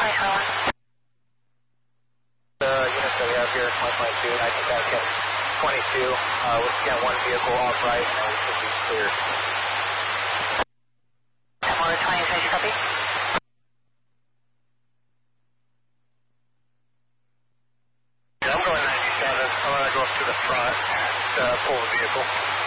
units that we have here, 122, I think that's at 22. We'll scan one vehicle off right, and we should be clear. 120, copy. Yeah, I'm going 97. I'm going to go up to the front to pull the vehicle.